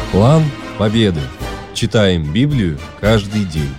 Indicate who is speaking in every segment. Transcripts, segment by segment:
Speaker 1: План победы. Читаем Библию каждый день.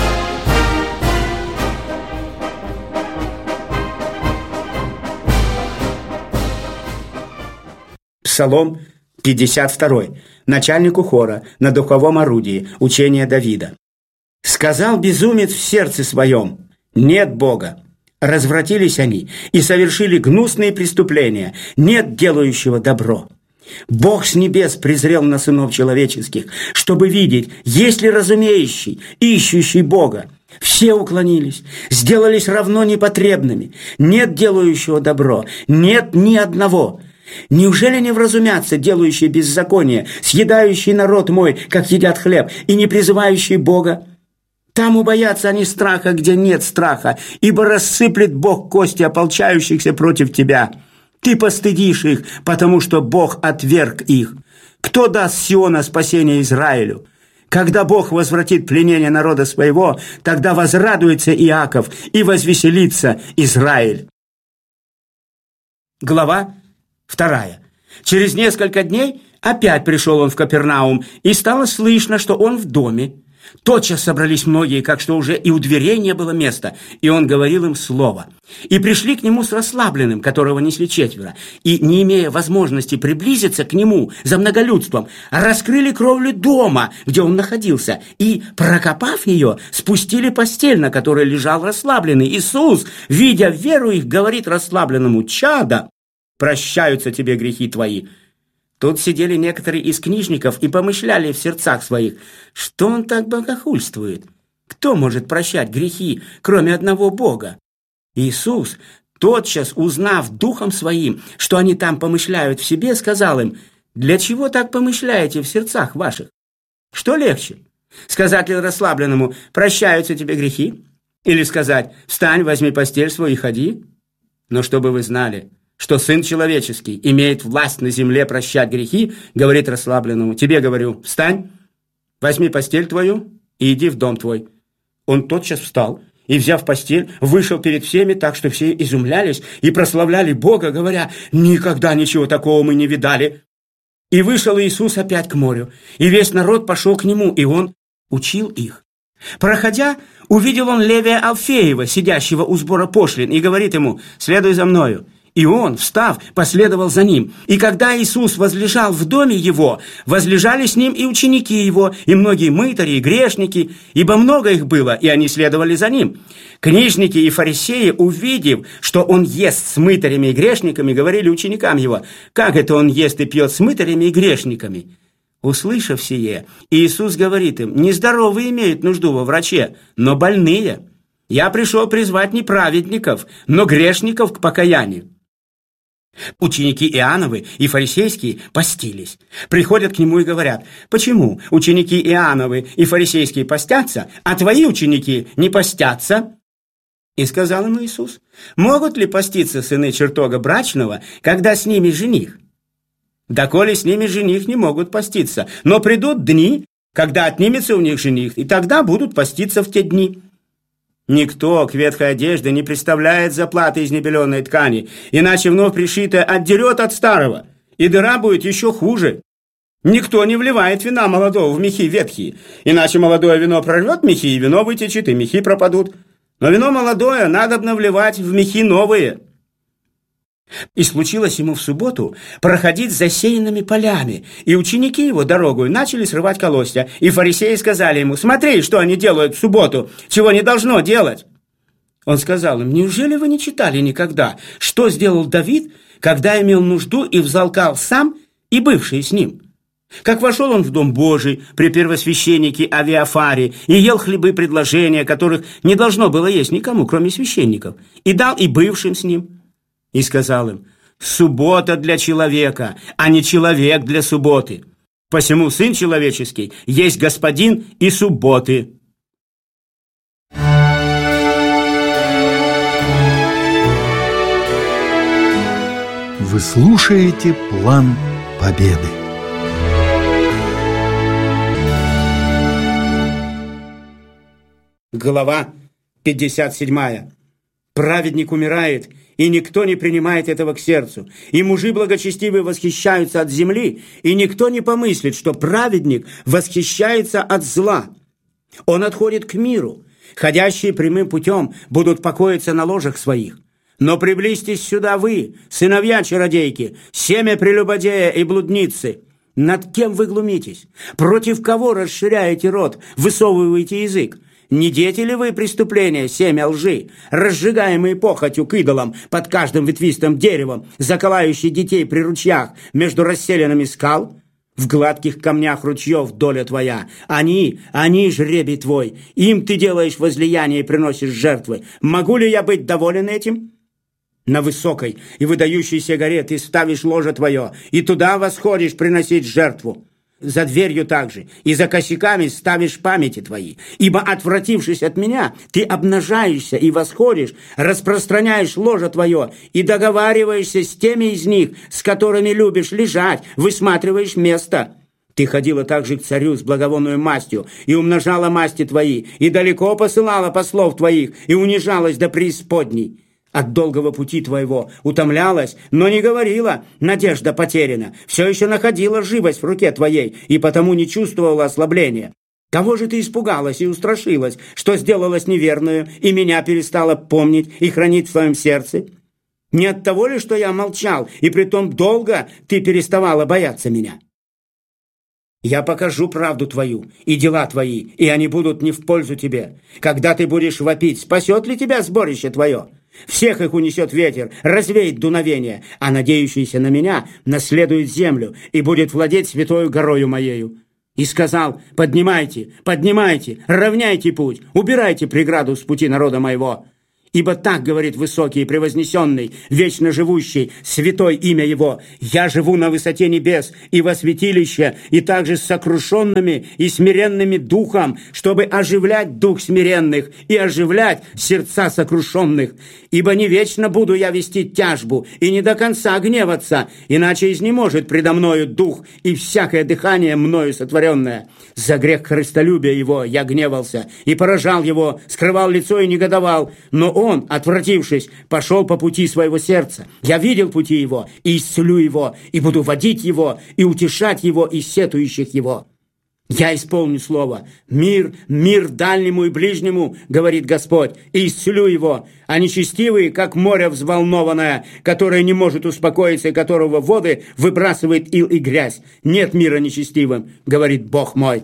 Speaker 2: Псалом 52. Начальнику хора на духовом орудии. Учение Давида. «Сказал безумец в сердце своем: нет Бога. Развратились они и совершили гнусные преступления. Нет делающего добро. Бог с небес презрел на сынов человеческих, чтобы видеть, есть ли разумеющий, ищущий Бога. Все уклонились, сделались равно непотребными. Нет делающего добро, нет ни одного. Неужели не вразумятся делающие беззаконие, съедающие народ мой, как едят хлеб, и не призывающие Бога? Там убоятся они страха, где нет страха, ибо рассыплет Бог кости ополчающихся против тебя. Ты постыдишь их, потому что Бог отверг их. Кто даст с Сиона спасение Израилю? Когда Бог возвратит пленение народа своего, тогда возрадуется Иаков и возвеселится Израиль». Глава 2. Через несколько дней опять пришел он в Капернаум, и стало слышно, что он в доме. Тотчас собрались многие, как что уже и у дверей не было места, и он говорил им слово. И пришли к нему с расслабленным, которого несли 4, и, не имея возможности приблизиться к нему за многолюдством, раскрыли кровлю дома, где он находился, и, прокопав ее, спустили постель, на которой лежал расслабленный. Иисус, видя веру их, говорит расслабленному: «Чадо, прощаются тебе грехи твои». Тут сидели некоторые из книжников и помышляли в сердцах своих: что он так богохульствует? Кто может прощать грехи, кроме одного Бога? Иисус, тотчас узнав духом своим, что они там помышляют в себе, сказал им: для чего так помышляете в сердцах ваших? Что легче? Сказать ли расслабленному: прощаются тебе грехи? Или сказать: встань, возьми постель свою и ходи? Но чтобы вы знали, что Сын Человеческий имеет власть на земле прощать грехи, говорит расслабленному: тебе говорю, встань, возьми постель твою и иди в дом твой. Он тотчас встал и, взяв постель, вышел перед всеми, так что все изумлялись и прославляли Бога, говоря: никогда ничего такого мы не видали. И вышел Иисус опять к морю, и весь народ пошел к нему, и он учил их. Проходя, увидел он Левия Алфеева, сидящего у сбора пошлин, и говорит ему: следуй за мною. И он, встав, последовал за ним. И когда Иисус возлежал в доме его, возлежали с ним и ученики его, и многие мытари, и грешники, ибо много их было, и они следовали за ним. Книжники и фарисеи, увидев, что он ест с мытарями и грешниками, говорили ученикам его: как это он ест и пьет с мытарями и грешниками? Услышав сие, Иисус говорит им: нездоровые имеют нужду во враче, но больные. Я пришел призвать не праведников, но грешников к покаянию. Ученики Иоанновы и фарисейские постились. Приходят к нему и говорят: почему ученики Иоанновы и фарисейские постятся, а твои ученики не постятся? И сказал им Иисус: могут ли поститься сыны чертога брачного, когда с ними жених? Доколе с ними жених, не могут поститься, но придут дни, когда отнимется у них жених, и тогда будут поститься в те дни. Никто к ветхой одежде не представляет заплаты из небеленой ткани, иначе вновь пришитое отдерет от старого, и дыра будет еще хуже. Никто не вливает вина молодого в мехи ветхие, иначе молодое вино прорвет мехи, и вино вытечет, и мехи пропадут. Но вино молодое надобно вливать в мехи новые. И случилось ему в субботу проходить засеянными полями, и ученики его дорогою начали срывать колосья, и фарисеи сказали ему: смотри, что они делают в субботу, чего не должно делать. Он сказал им: неужели вы не читали никогда, что сделал Давид, когда имел нужду и взалкал сам и бывшие с ним? Как вошел он в дом Божий при первосвященнике Авиафаре и ел хлебы предложения, которых не должно было есть никому, кроме священников, и дал и бывшим с ним. И сказал им: суббота для человека, а не человек для субботы. Посему Сын Человеческий есть Господин и субботы.
Speaker 3: Вы слушаете «План победы».
Speaker 2: Глава 57. Праведник умирает, и никто не принимает этого к сердцу. И мужи благочестивые восхищаются от земли, и никто не помыслит, что праведник восхищается от зла. Он отходит к миру. Ходящие прямым путем будут покоиться на ложах своих. Но приблизьтесь сюда вы, сыновья чародейки, семя прелюбодея и блудницы. Над кем вы глумитесь? Против кого расширяете рот, высовываете язык? Не дети ли вы преступления, семя лжи, разжигаемые похотью к идолам под каждым ветвистым деревом, заколающие детей при ручьях между расселенными скал? В гладких камнях ручьев доля твоя. Они жребий твой. Им ты делаешь возлияние и приносишь жертвы. Могу ли я быть доволен этим? На высокой и выдающейся горе ты ставишь ложе твое, и туда восходишь приносить жертву. За дверью также и за косяками ставишь памяти твои. Ибо, отвратившись от меня, ты обнажаешься и восходишь, распространяешь ложе твое и договариваешься с теми из них, с которыми любишь лежать, высматриваешь место. Ты ходила также к царю с благовонную мастью и умножала масти твои, и далеко посылала послов твоих, и унижалась до преисподней. От долгого пути твоего утомлялась, но не говорила: надежда потеряна. Все еще находила живость в руке твоей, и потому не чувствовала ослабления. Кого же ты испугалась и устрашилась, что сделалась неверную, и меня перестала помнить и хранить в своем сердце? Не от того ли, что я молчал, и притом долго ты переставала бояться меня? Я покажу правду твою и дела твои, и они будут не в пользу тебе. Когда ты будешь вопить, спасет ли тебя сборище твое? Всех их унесет ветер, развеет дуновение, а надеющийся на меня наследует землю и будет владеть святою горою моею. И сказал: поднимайте, поднимайте, равняйте путь, убирайте преграду с пути народа моего. Ибо так говорит высокий и превознесенный, вечно живущий, святой имя его: я живу на высоте небес и во святилище, и также с сокрушенными и смиренными духом, чтобы оживлять дух смиренных и оживлять сердца сокрушенных. Ибо не вечно буду я вести тяжбу и не до конца гневаться, иначе изнеможет предо мною дух и всякое дыхание мною сотворенное. За грех христолюбия его я гневался и поражал его, скрывал лицо и негодовал, но он, отвратившись, пошел по пути своего сердца. Я видел пути его и исцелю его, и буду водить его и утешать его и сетующих его. Я исполню слово: мир, мир дальнему и ближнему, говорит Господь, и исцелю его. А нечестивые, как море взволнованное, которое не может успокоиться и которого воды выбрасывает ил и грязь. Нет мира нечестивым, говорит Бог мой.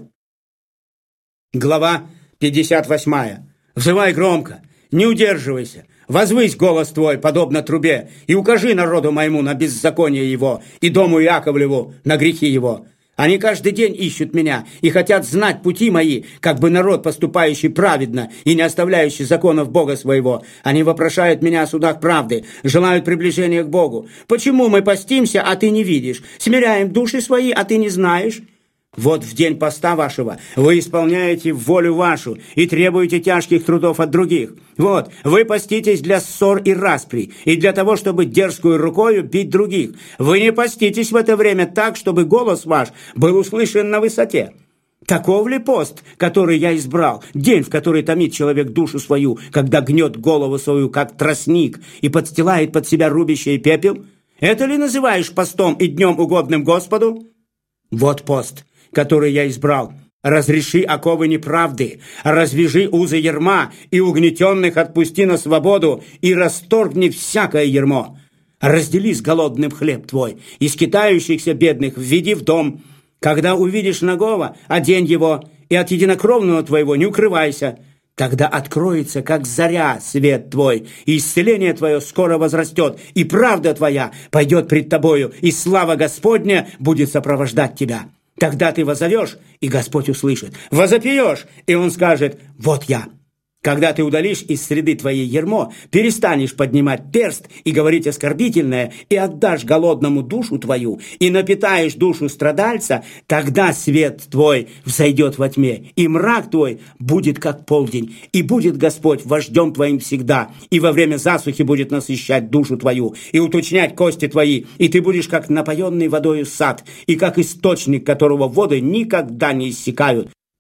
Speaker 2: Глава 58. Взывай громко, не удерживайся, возвысь голос твой, подобно трубе, и укажи народу моему на беззаконие его, и дому Иаковлеву на грехи его. Они каждый день ищут меня и хотят знать пути мои, как бы народ, поступающий праведно и не оставляющий законов Бога своего. Они вопрошают меня о судах правды, желают приближения к Богу. Почему мы постимся, а ты не видишь? Смиряем души свои, а ты не знаешь? Вот в день поста вашего вы исполняете волю вашу и требуете тяжких трудов от других. Вот, вы поститесь для ссор и распри, и для того, чтобы дерзкую рукою бить других. Вы не поститесь в это время так, чтобы голос ваш был услышан на высоте. Таков ли пост, который я избрал, день, в который томит человек душу свою, когда гнет голову свою, как тростник, и подстилает под себя рубище и пепел? Это ли называешь постом и днем угодным Господу? Вот пост, который я избрал. Разреши оковы неправды, развяжи узы ярма, и угнетенных отпусти на свободу, и расторгни всякое ярмо. Раздели с голодным хлеб твой, и скитающихся бедных введи в дом. Когда увидишь нагого, одень его, и от единокровного твоего не укрывайся. Тогда откроется, как заря, свет твой, и исцеление твое скоро возрастет, и правда твоя пойдет пред тобою, и слава Господня будет сопровождать тебя. Тогда ты воззовешь, и Господь услышит. Возопьешь, и Он скажет: вот я. Когда ты удалишь из среды твоей ярмо, перестанешь поднимать перст и говорить оскорбительное, и отдашь голодному душу твою, и напитаешь душу страдальца, тогда свет твой взойдет во тьме, и мрак твой будет как полдень, и будет Господь вождем твоим всегда, и во время засухи будет насыщать душу твою, и уточнять кости твои, и ты будешь как напоенный водою сад, и как источник, которого воды никогда не иссякают.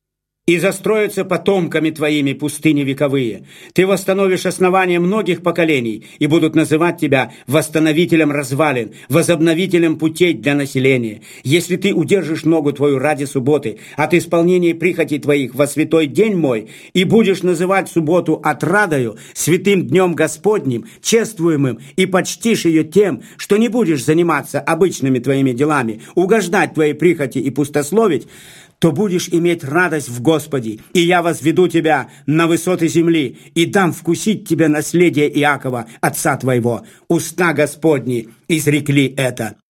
Speaker 2: и застроятся потомками твоими пустыни вековые. Ты восстановишь основания многих поколений, и будут называть тебя восстановителем развалин, возобновителем путей для населения. Если ты удержишь ногу твою ради субботы от исполнения прихотей твоих во святой день мой, и будешь называть субботу отрадою, святым днем Господним, чествуемым, и почтишь ее тем, что не будешь заниматься обычными твоими делами, угождать твоей прихоти и пустословить, то будешь иметь радость в Господе, и я возведу тебя на высоты земли, и дам вкусить тебе наследие Иакова, отца твоего. Уста Господни изрекли это».